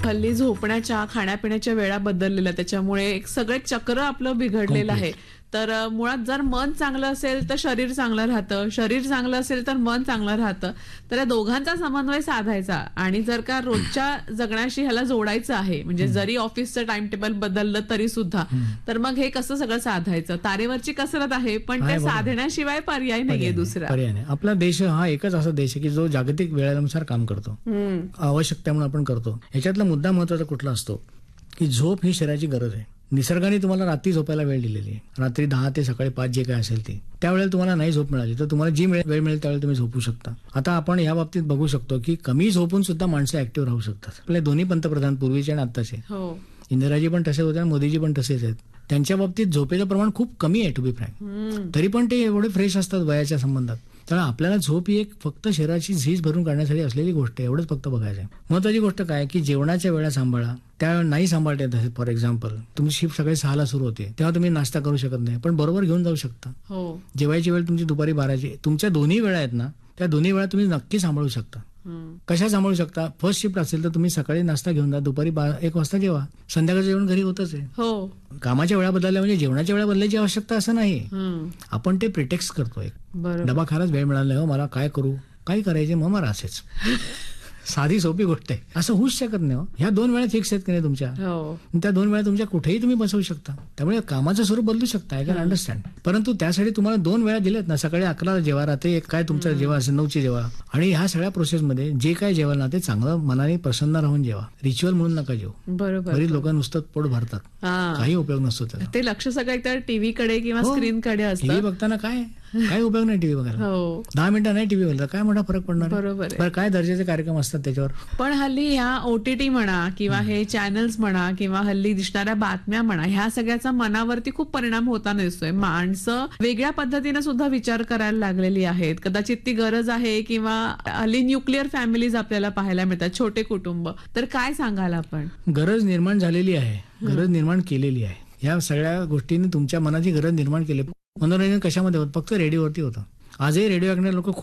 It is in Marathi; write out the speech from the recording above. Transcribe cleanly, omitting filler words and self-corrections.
हल्ली झोपण्याच्या खाण्यापिण्याच्या वेळा बदललेल्या, त्याच्यामुळे एक सगळे चक्र आपलं बिघडलेलं आहे. तर मुळात जर मन चांगलं असेल तर शरीर चांगलं राहतं, शरीर चांगलं असेल तर मन चांगलं राहतं. तर या दोघांचा समन्वय साधायचा आणि जर का रोजच्या जगण्याशी ह्याला जोडायचं आहे, म्हणजे जरी ऑफिसचं टाइम टेबल बदललं तरी सुद्धा, तर मग हे कसं सगळं साधायचं? तारेवरची कसरत आहे, पण ते साधण्याशिवाय पर्याय नाहीये दुसरा. पर्याय नाही. आपला देश हा एकच असा देश आहे की जो जागतिक वेळेनुसार काम करतो, आवश्यकता म्हणून आपण करतो. ह्याच्यातला मुद्दा महत्वाचा कुठला असतो की झोप ही शरीराची गरज आहे. निसर्गाने तुम्हाला रात्री झोपायला वेळ दिलेली आहे, रात्री 10 ते सकाळी 5 जे काय असेल ते. त्यावेळेला तुम्हाला नाही झोप मिळाली तर तुम्हाला जी वेळ मिळेल त्यावेळेला तुम्ही झोपू शकता. आता आपण या बाबतीत बघू शकतो की कमी झोपून सुद्धा माणसं ऍक्टिव्ह राहू शकतात. आपले दोन्ही पंतप्रधान पूर्वीचे आणि आत्ताचे, इंदिराजी पण तसेच होते आणि मोदीजी पण तसेच आहेत. त्यांच्या बाबतीत झोपेचं प्रमाण खूप कमी आहे टू बी फ्रँक, तरी पण ते एवढे फ्रेश असतात वयाच्या संबंधात. तर आपल्याला झोप ही एक फक्त शरीराची झीज भरून काढण्यासाठी असलेली गोष्ट आहे, एवढंच फक्त बघायचं आहे. महत्वाची गोष्ट काय की जेवणाच्या वेळा सांभाळा. त्या नाही सांभाळता येत. फॉर एक्झाम्पल तुमची शिफ्ट सकाळी 6ला सुरू होते, तेव्हा तुम्ही नाश्ता करू शकत नाही, पण बरोबर घेऊन जाऊ शकता. जेवायची वेळ तुमची दुपारी 12ची. तुमच्या दोन्ही वेळा आहेत ना, त्या दोन्ही वेळा तुम्ही नक्की सांभाळू शकता. कशा सांभाळू शकता? फर्स्ट शिफ्ट असेल तर तुम्ही सकाळी नाश्ता घेऊन जा, दुपारी 1 वाजता जेवा. संध्याकाळचं जेवण घरी होतच आहे. कामाच्या वेळा बदलल्या म्हणजे जेवणाच्या वेळा बदलायची आवश्यकता असं नाही. आपण ते प्रिटेक्स्ट करतोय. डबा खायलाच वेळ मिळाला नाही, मला काय करू, काय करायचे, मग मला असेच. साधी सोपी गोष्ट आहे, असं होऊच शकत नाही. ह्या 2 वेळा फिक्स आहेत की नाही तुमच्या, त्या 2 वेळा तुमच्या कुठेही तुम्ही बसवू शकता. त्यामुळे कामाचं स्वरूप बदलू शकता, आय कॅन अंडरस्टँड. परंतु त्यासाठी तुम्हाला 2 वेळा दिलेत ना, सकाळी 11ला जेवा, रात्री काय तुमचं जेवा असेल 9ची जेवा. आणि ह्या सगळ्या प्रोसेसमध्ये जे काय जेवण ना ते चांगलं मनाने प्रसन्न राहून जेवा. रिच्युअल म्हणून नका जेवू. बरोबर. बरीच लोक नुसतं पोट भरतात, काही उपयोग नसतो त्याला. ते लक्ष सगळं एकतर टीव्हीकडे किंवा स्क्रीनकडे असतं. टीव्ही बघताना काय उपयोग नाही टीव्ही बघायला. 10 मिनिटं नाही टीव्ही बघायला, काय मोठा फरक पडणार. बरोबर. काय दर्जाचे कार्यक्रम असतात त्याच्यावर. पण हल्ली ह्या OTT म्हणा किंवा हे चॅनल्स म्हणा किंवा हल्ली दिसणाऱ्या बातम्या म्हणा, ह्या सगळ्याचा मनावरती खूप परिणाम होताना दिसतोय. माणसं वेगळ्या पद्धतीने सुद्धा विचार करायला लागलेली आहेत. कदाचित ती गरज आहे किंवा हल्ली न्यूक्लिअर फॅमिलीज आपल्याला पाहायला मिळतात, छोटे कुटुंब. तर काय सांगाल आपण? गरज निर्माण झालेली आहे, गरज निर्माण केलेली आहे. या सगळ्या गोष्टींनी तुमच्या मनाची गरज निर्माण केली. मनोरंजन कशामध्ये होतं? फक्त रेडिओवरती होतं. आजही रेडिओ ऐकणारे लोक